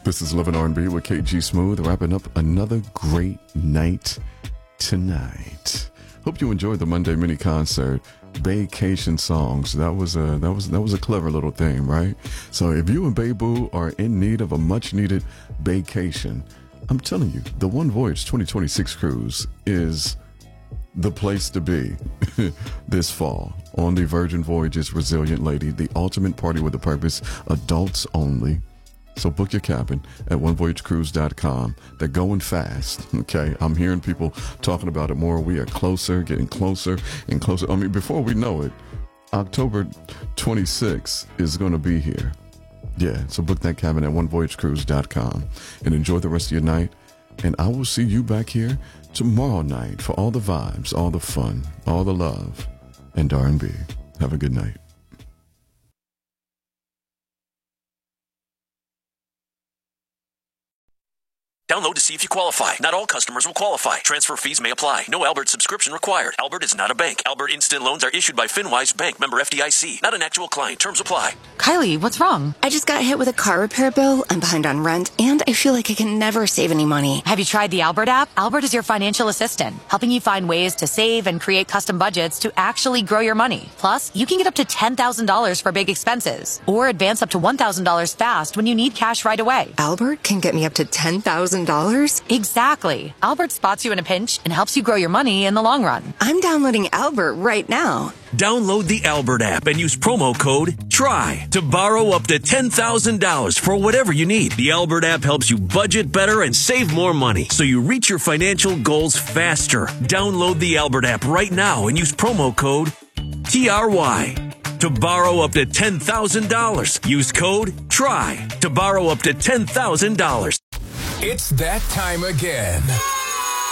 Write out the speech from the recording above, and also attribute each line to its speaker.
Speaker 1: This is Living R&B with KG Smooth, wrapping up another great night tonight. Hope you enjoyed the Monday mini concert, Vacation Songs. That was a clever little theme, right? So if you and Bae Boo are in need of a much needed vacation, I'm telling you, the One Voyage 2026 cruise is the place to be this fall on the Virgin Voyages Resilient Lady, the ultimate party with a purpose, adults only. So book your cabin at onevoyagecruise.com. They're going fast, okay? I'm hearing people talking about it more. We are closer, getting closer and closer. I mean, before we know it, October 26th is going to be here. Yeah, so book that cabin at onevoyagecruise.com and enjoy the rest of your night. And I will see you back here tomorrow night for all the vibes, all the fun, all the love, and R&B. Have a good night.
Speaker 2: Download to see if you qualify. Not all customers will qualify. Transfer fees may apply. No Albert subscription required. Albert is not a bank. Albert Instant Loans are issued by FinWise Bank, member FDIC. Not an actual client. Terms apply.
Speaker 3: Kylie, what's wrong?
Speaker 4: I just got hit with a car repair bill. I'm behind on rent, and I feel like I can never save any money.
Speaker 3: Have you tried the Albert app? Albert is your financial assistant, helping you find ways to save and create custom budgets to actually grow your money. Plus, you can get up to $10,000 for big expenses, or advance up to $1,000 fast when you need cash right away.
Speaker 4: Albert can get me up to $10,000?
Speaker 3: Exactly. Albert spots you in a pinch and helps you grow your money in the long run.
Speaker 4: I'm downloading Albert right now.
Speaker 2: Download the Albert app and use promo code TRY to borrow up to $10,000 for whatever you need. The Albert app helps you budget better and save more money so you reach your financial goals faster. Download the Albert app right now and use promo code TRY to borrow up to $10,000. Use code TRY to borrow up to $10,000.
Speaker 5: It's that time again.